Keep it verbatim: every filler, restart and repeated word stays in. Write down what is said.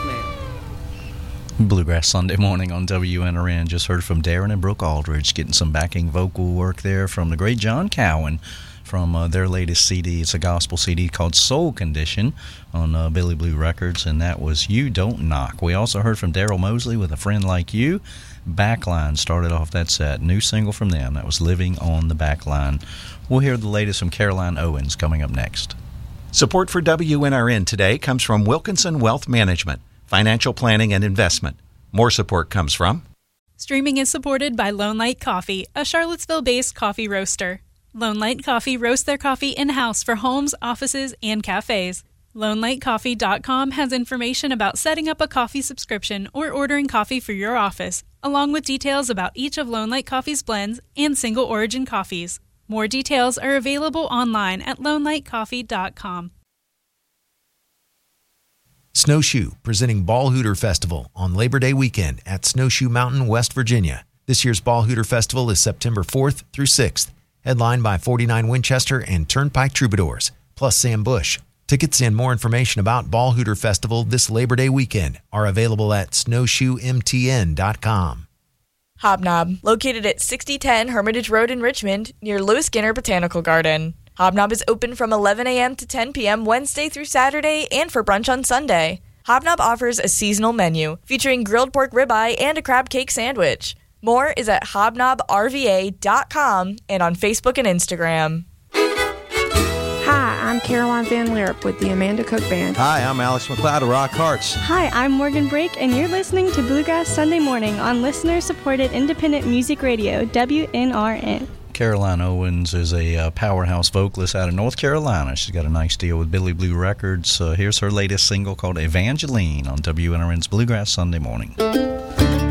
ma'am. Bluegrass Sunday morning on W N R N. Just heard from Darren and Brooke Aldridge, getting some backing vocal work there from the great John Cowan from uh, their latest C D. It's a gospel C D called Soul Condition on uh, Billy Blue Records, and that was You Don't Knock. We also heard from Daryl Mosley with A Friend Like You. Backline started off that set. New single from them. That was Living on the Backline. We'll hear the latest from Caroline Owens coming up next. Support for W N R N today comes from Wilkinson Wealth Management, financial planning and investment. More support comes from... Streaming is supported by Lone Light Coffee, a Charlottesville-based coffee roaster. Lone Light Coffee roasts their coffee in-house for homes, offices, and cafes. Lone Light Coffee dot com has information about setting up a coffee subscription or ordering coffee for your office, along with details about each of Lone Light Coffee's blends and single origin coffees. More details are available online at Lone Light Coffee dot com. Snowshoe, presenting Ball Hooter Festival on Labor Day weekend at Snowshoe Mountain, West Virginia. This year's Ball Hooter Festival is September fourth through sixth, headlined by forty-nine Winchester and Turnpike Troubadours, plus Sam Bush. Tickets and more information about Ball Hooter Festival this Labor Day weekend are available at snowshoe m t n dot com. Hobnob, located at sixty ten Hermitage Road in Richmond, near Lewis Skinner Botanical Garden. Hobnob is open from eleven a.m. to ten p.m. Wednesday through Saturday and for brunch on Sunday. Hobnob offers a seasonal menu featuring grilled pork ribeye and a crab cake sandwich. More is at hobnob r v a dot com and on Facebook and Instagram. Hi, I'm Caroline Van Lierop with the Amanda Cook Band. Hi, I'm Alex McLeod of Rock Hearts. Hi, I'm Morgan Brake, and you're listening to Bluegrass Sunday Morning on listener-supported independent music radio, W N R N. Caroline Owens is a uh, powerhouse vocalist out of North Carolina. She's got a nice deal with Billy Blue Records. Uh, here's her latest single called Evangeline on W N R N's Bluegrass Sunday Morning.